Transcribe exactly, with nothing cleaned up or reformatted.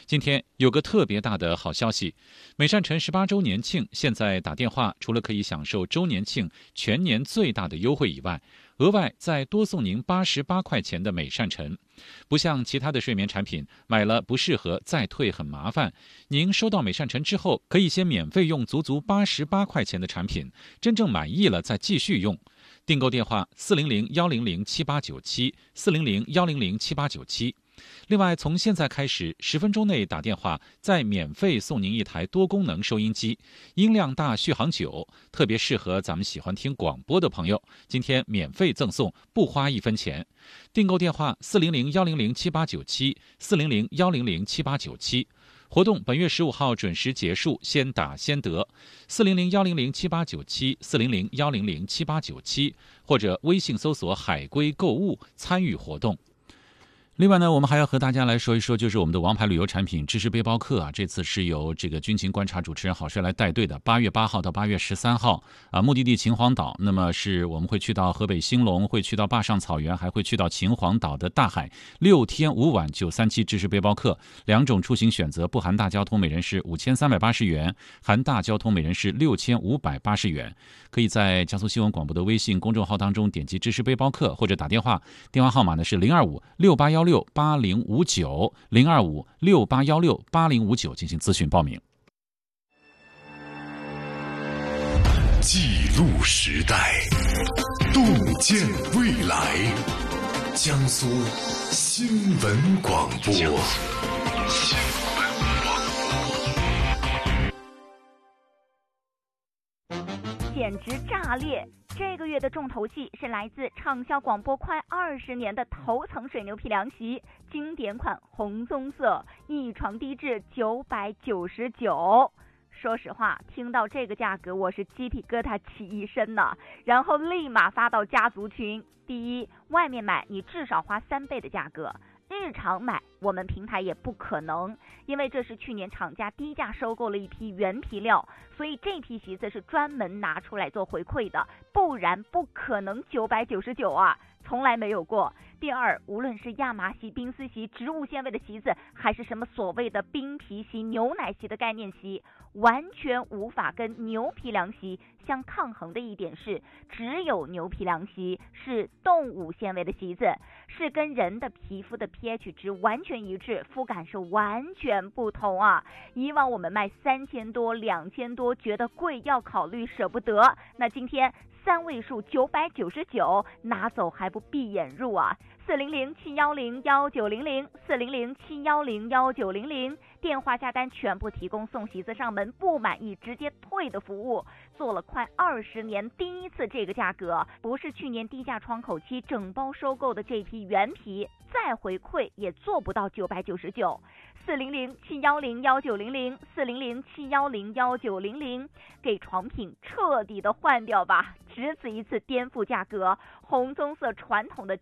今天有个特别大的好消息，美善城十八周年庆，现在打电话除了可以享受周年庆全年最大的优惠以外，额外再多送您八十八块钱的美善城。不像其他的睡眠产品，买了不适合再退很麻烦。您收到美善城之后，可以先免费用足足八十八块钱的产品，真正满意了再继续用。订购电话四零零幺零零七八九七四零零幺零零七八九七。另外，从现在开始，十分钟内打电话，再免费送您一台多功能收音机，音量大，续航久，特别适合咱们喜欢听广播的朋友。今天免费赠送，不花一分钱。订购电话四零零幺零零七八九七四零零幺零零七八九七。活动本月十五号准时结束，先打先得。四零零幺零零七八九七四零零幺零零七八九七，或者微信搜索海龟购物参与活动。另外呢，我们还要和大家来说一说，就是我们的王牌旅游产品知识背包客啊，这次是由这个军情观察主持人郝帅来带队的，八月八号到八月十三号啊，目的地秦皇岛，那么是我们会去到河北兴隆，会去到坝上草原，还会去到秦皇岛的大海，六天五晚九三七知识背包客，两种出行选择，不含大交通，每人是五千三百八十元，含大交通每人是六千五百八十元。可以在江苏新闻广播的微信公众号当中点击知识背包客，或者打电话，电话号码呢是零二五六八幺六八零五九零二五六八幺六八零五九进行咨询报名。 记录时代，洞见未来。江苏新闻广播。新闻广播。简直炸裂！这个月的重头戏是来自畅销广播快二十年的头层水牛皮凉席，经典款红棕色，一床低至九百九十九。说实话，听到这个价格，我是鸡皮疙瘩起一身呢，然后立马发到家族群。第一，外面买你至少花三倍的价格。日常买我们平台也不可能，因为这是去年厂家低价收购了一批原皮料，所以这批席子是专门拿出来做回馈的，不然不可能九百九十九啊，从来没有过。第二，无论是亚麻席、冰丝席、植物纤维的席子，还是什么所谓的冰皮席、牛奶席的概念席，完全无法跟牛皮凉席相抗衡的一点是，只有牛皮凉席是动物纤维的席子，是跟人的皮肤的 pH 值完全一致，肤感是完全不同啊。以往我们卖三千多、两千多，觉得贵要考虑舍不得，那今天三位数九百九十九，拿走还不闭眼入啊！四零零七幺零幺九零零四零零七幺零幺九零零，电话下单全部提供送席子上门，不满意直接退的服务。做了快二十年，第一次这个价格，不是去年低价窗口期整包收购的这批原皮，再回馈也做不到九百九十九。四零零七幺零幺九零零四零零七幺零幺九零零，给床品彻底的换掉吧，只此一次颠覆价格。红棕色传统的